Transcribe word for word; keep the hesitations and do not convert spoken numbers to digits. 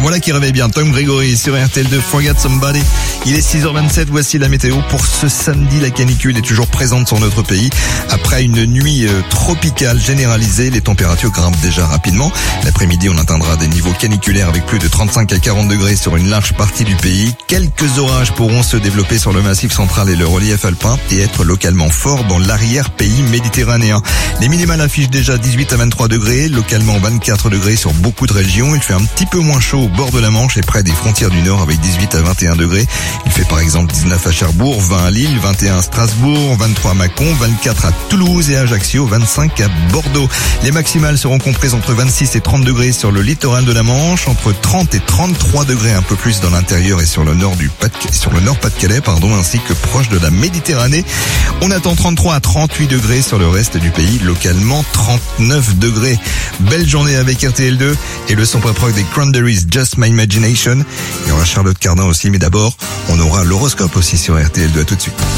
Voilà qui réveille bien. Tom Gregory sur R T L deux, Forget Somebody. Il est six heures vingt-sept, voici la météo. Pour ce samedi, la canicule est toujours présente sur notre pays. Après une nuit euh, tropicale généralisée, les températures grimpent déjà rapidement. L'après-midi, on atteindra des niveaux caniculaires avec plus de trente-cinq à quarante degrés sur une large partie du pays. Quelques orages pourront se développer sur le massif central et le relief alpin et être localement forts dans l'arrière-pays méditerranéen. Les minimales affichent déjà dix-huit à vingt-trois degrés, localement vingt-quatre degrés sur beaucoup de régions. Il fait un petit peu moins chaud au bord de la Manche et près des frontières du Nord avec dix-huit à vingt et un degrés. Il fait par exemple dix-neuf à Cherbourg, vingt à Lille, vingt et un à Strasbourg, vingt-trois à Mâcon, vingt-quatre à Toulouse et Ajaccio, vingt-cinq à Bordeaux. Les maximales seront comprises entre vingt-six et trente degrés sur le littoral de la Manche, entre trente et trente-trois degrés un peu plus dans l'intérieur et sur le nord du Pas sur le nord Pas-de-Calais, pardon, ainsi que proche de la Méditerranée. On attend trente-trois à trente-huit degrés sur le reste du pays, localement trente-neuf degrés. Belle journée avec R T L deux et le son pop rock des Cranberries, Just My Imagination. Il y aura Charlotte Cardin aussi, mais d'abord, on aura l'horoscope aussi sur R T L deux. À tout de suite.